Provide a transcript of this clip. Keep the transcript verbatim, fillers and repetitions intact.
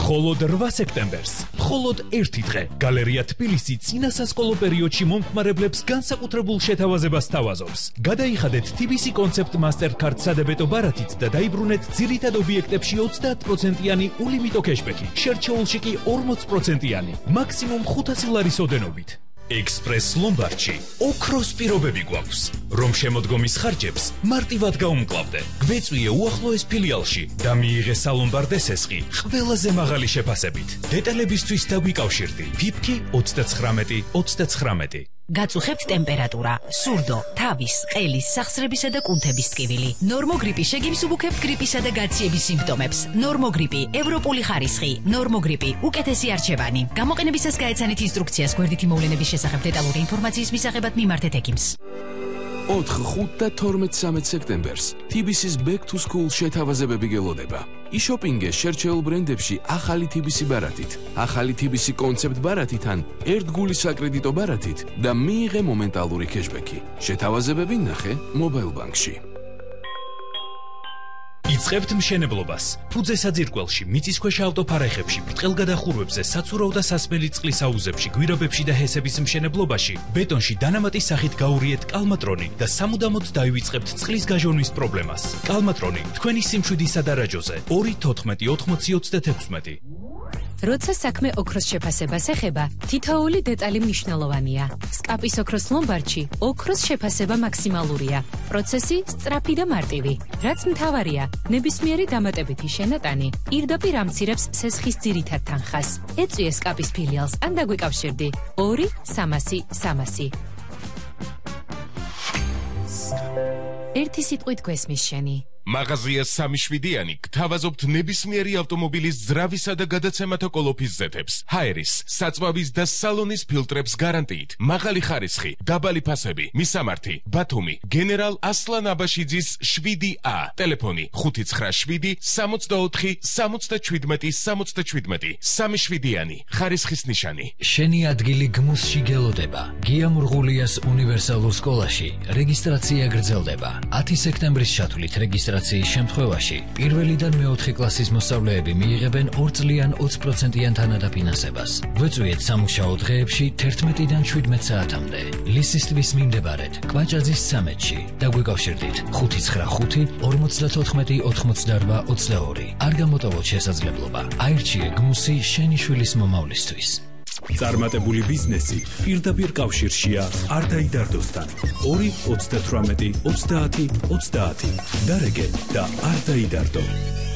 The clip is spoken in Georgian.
მხოლოდ რვა სექტემბერს, მხოლოდ ერთი დღე, გალერეა თბილისი წინა სასკოლო პერიოდში მომხმარებლებს განსაკუთრებულ შეთავაზებას თავაზობს. გადაიხადეთ თი ბი სი კონცეპტ მასტერკარდ სადებეტო ბარათით და დაიბრუნეთ ძირითად ობიექტებში ოცდაათ პროცენტიანი ულიმიტო კეშბექი, შერჩეულში კი ორმოც პროცენტიანი, მაქსიმუმ ხუთასი ლარის ოდენობით. ექსპრეს ლომბარდში ოქროს პირობები გვაქვს, რომ შემოდგომის ხარჯებს მარტივად გაუმკლავდე. გვეწვიე უახლოეს ფილიალში და მიიღე სალომბარდ ესესყი ყველაზე მაღალი შეფასებით. დეტალებისთვის დაგვიკავშირდი ფიფკი ოცდაცხრამეტი ოცდაცხრამეტი. გაწუხებთ ტემპერატურა, სურდო, თავის, ყელის, სახსრებისა და კუნთების ტკივილი. ნორმოგრიპი შეგიმსუბუქებთ გრიპისა და გაციების სიმპტომებს. ნორმოგრიპი, ევროპული ხარისხი, ნორმოგრიპი, უკეთესი არჩევანი. გამოყენებისას გაეცანით ინსტრუქციას გვერდითი მოვლენების შესახებ დეტალური ინფორმაციის მისაღებად მიმართეთ ექიმს. ოთხ, ხუთ და თორმეტ სამეთ სექტემბერს თი ბი სის Back to School შეთავაზებები გელოდება. იშოპინგე შერჩეულ ბრენდებში ახალი თი ბი სი ბარათით, ახალი თი ბი სი კონცეპტ ბარათით ან ერთგული საკრედიტო ბარათით და მიიღე მომენტალური კეშბექი. შეთავაზებები ნახე მობაილ ბანკში. იწყებთ მშენებლობას. ფუძე საძირკველში, მიწისქვეშა ავტოფარეხებში, ბრტყელგადახურვებზე, საცურაო და სასმელი წყლის აუზებში, გვირაბებში და ჰესების მშენებლობაში, ბეტონში დანამატის სახით გაურიეთ კალმატრონი და სამუდამოდ დაივიწყებთ წყლის გაჟონვის პრობლემას. კალმატრონი თქვენი სიმშვიდისა დარაჯოზე ორი თოთხმეტი ოთხმოცი ოცდათექვსმეტი. როცა საქმე ოქროს შეფასებას ეხება, თითოეული დეტალი მნიშვნელოვანია. სკაპის ოქროს ლომბარდში ოქროს შეფასება მაქსიმალურია. პროცესი სწრაფი და მარტივი. რაც მთავარია, ნებისმიერი დამატებითი შენატანი პირდაპირ ამცირებს სესხის ძირითად თანხას. ეწვიე სკაპის ფილიალს ან დაგვიკავშირდი ორი სამასი სამასი. ერთი სიტყვით გვესმის შენი. მაღაზია სამი შვიდიანი გთავაზობთ ნებისმიერი ავტომობილის ძრავისა და გადაცემათა კოლოფის ზეთებს, ჰაერის, საწვავის და სალონის ფილტრებს გარანტიით, მაღალი ხარისხი, დაბალი ფასები, მისამართი, ბათუმი, გენერალ ასლან აბაშიძის შვიდი ა, ტელეფონი ხუთი ცხრა შვიდი სამოცდაოთხი სამოცდაჩვიდმეტი სამოცდაჩვიდმეტი, სამი შვიდიანი, ხარისხის ნიშანი. შენი ადგილი გმუსში გელოდება. გია მურღულიას უნივერსალურ სკოლაში რეგისტრაცია გრძელდება. ათი სექტემბრის ჩათვლით რეგისტრაცია რეგისტრაციის შემთხვევაში პირველიდან მეოთხე კლასის მოსწავლეები მიიღებენ ორწლიან ოცი პროცენტიან თანადაფინანსებას. გვეწვიეთ სამუშაო დღეებში თერთმეტიდან შვიდმეტ საათამდე. ლისის ტბის მიმდებარედ, კვაჭაძის ცამეტში. დაგვიკავშირდით ხუთი ცხრა ხუთი ორმოცდათოთხმეტი ოთხმოცდარვა ოცდაორი. არ გამოტოვოთ შესაძლებლობა. აირჩიე გმუსი შენი შვილის მომავლისთვის. წარმატებული ბიზნესი პირდაპირ კავშირშია არ დაიდარდოსთან. ორი ოცდათვრამეტი ოცდაათი ოცდაათი. დარეგე და არ დაიდარდო.